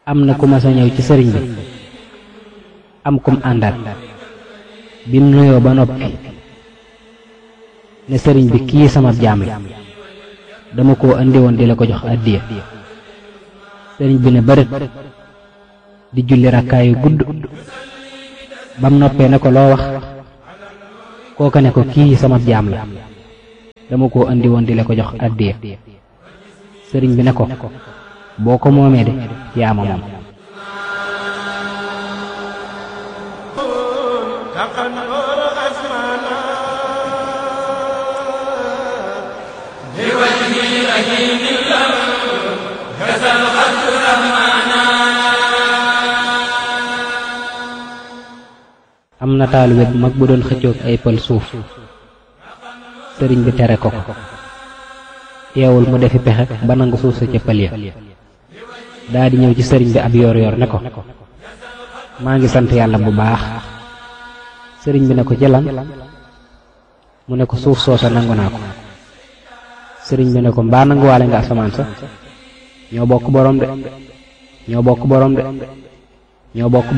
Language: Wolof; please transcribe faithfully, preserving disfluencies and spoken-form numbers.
am na ku ma sa ñëw ci sëriñ bi am kum àndal bim nuyoo ba noppi ne sëriñ bi kii sama jaam la dama koo andi woon di la ko jox addiya. sëriñ bi ne bërët di julli rakkaayu gudd bam noppee ne ko loo wax kooka ne ko kii sama jaam la dama koo andi woon di la ko jox addiya. sëriñ bi ne ko boo ko moomee de yaa ma moom. am na taalibe bu mag bu doon xëccoog ay pël suuf sëriñ bi tere ko ko teewul mu defi pexe ba nangu suuf sa ca pël ya daa di ñëw ci sëriñ bi ab yoor yoor ne ko maa ngi sant yàlla bu baax. sëriñ bi ne ko jëlan mu ne ko suuf soosa nangu naa ko. sëriñ bi ne ko mbaa nanguwaale nga asamaan sa ñoo bokk borom de ñoo bokk borom de ñoo bokk